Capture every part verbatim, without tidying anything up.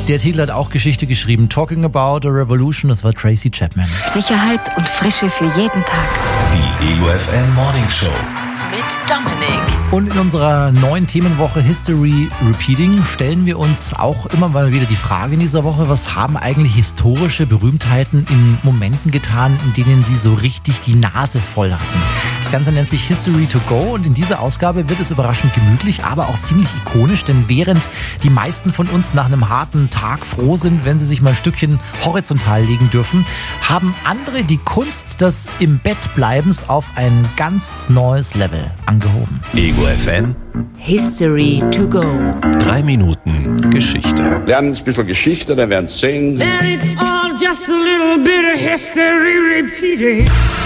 Der Titel hat auch Geschichte geschrieben. Talking About a Revolution, das war Tracy Chapman. Sicherheit und Frische für jeden Tag. Die E U F M Morning Show. Mit Dominik. Und in unserer neuen Themenwoche History Repeating stellen wir uns auch immer mal wieder die Frage in dieser Woche, was haben eigentlich historische Berühmtheiten in Momenten getan, in denen sie so richtig die Nase voll hatten. Das Ganze nennt sich History to Go und in dieser Ausgabe wird es überraschend gemütlich, aber auch ziemlich ikonisch, denn während die meisten von uns nach einem harten Tag froh sind, wenn sie sich mal ein Stückchen horizontal legen dürfen, haben andere die Kunst des im Bett Bleibens auf ein ganz neues Level angehoben. E U F M History to Go. Drei Minuten Geschichte. Lernen ein bisschen Geschichte, dann werden Sie sehen. That it's all just a little bit of history repeating.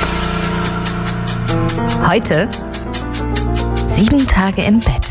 Heute sieben Tage im Bett.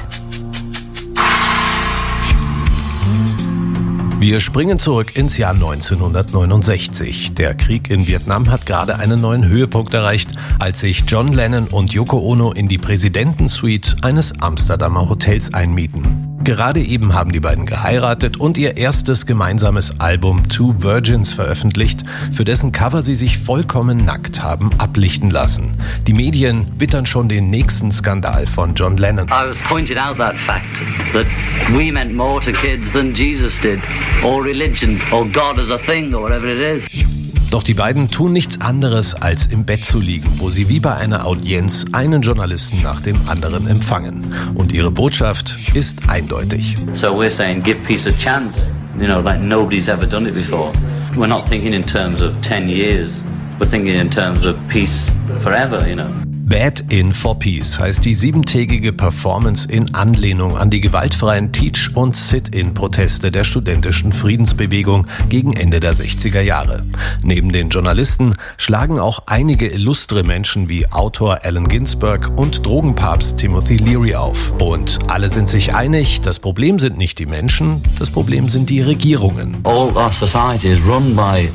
Wir springen zurück ins Jahr neunzehnhundertneunundsechzig. Der Krieg in Vietnam hat gerade einen neuen Höhepunkt erreicht, als sich John Lennon und Yoko Ono in die Präsidentensuite eines Amsterdamer Hotels einmieten. Gerade eben haben die beiden geheiratet und ihr erstes gemeinsames Album Two Virgins veröffentlicht, für dessen Cover sie sich vollkommen nackt haben ablichten lassen. Die Medien wittern schon den nächsten Skandal von John Lennon. I was pointed out that fact, that we meant more to kids than Jesus did, or religion, or God as a thing, or whatever it is. Doch die beiden tun nichts anderes, als im Bett zu liegen, wo sie wie bei einer Audienz einen Journalisten nach dem anderen empfangen. Und ihre Botschaft ist eindeutig. So we're saying give peace a chance, you know, like nobody's ever done it before. We're not thinking in terms of ten years, we're thinking in terms of peace forever, you know. Bed in for Peace heißt die siebentägige Performance in Anlehnung an die gewaltfreien Teach- und Sit-in-Proteste der studentischen Friedensbewegung gegen Ende der sechziger Jahre. Neben den Journalisten schlagen auch einige illustre Menschen wie Autor Allen Ginsberg und Drogenpapst Timothy Leary auf. Und alle sind sich einig, das Problem sind nicht die Menschen, das Problem sind die Regierungen. All our society is run by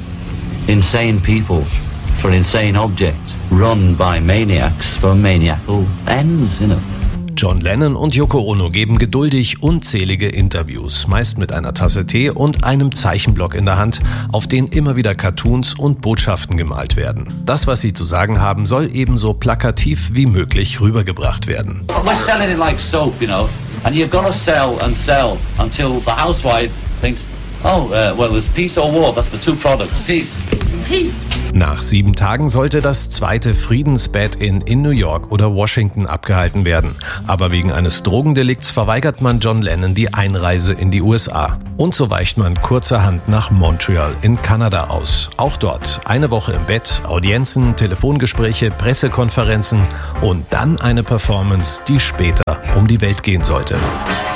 insane people for insane objects, run by maniacs for maniacal ends, you know. John Lennon und Yoko Ono geben geduldig unzählige Interviews, meist mit einer Tasse Tee und einem Zeichenblock in der Hand, auf den immer wieder Cartoons und Botschaften gemalt werden. Das, was sie zu sagen haben, soll ebenso plakativ wie möglich rübergebracht werden. We're selling it like soap, you know, and you've got to sell and sell until the housewife thinks, oh, uh, well, there's peace or war, that's the two products. Peace. Peace. Nach sieben Tagen sollte das zweite Friedensbed-In in New York oder Washington abgehalten werden. Aber wegen eines Drogendelikts verweigert man John Lennon die Einreise in die U S A. Und so weicht man kurzerhand nach Montreal in Kanada aus. Auch dort eine Woche im Bett, Audienzen, Telefongespräche, Pressekonferenzen und dann eine Performance, die später um die Welt gehen sollte.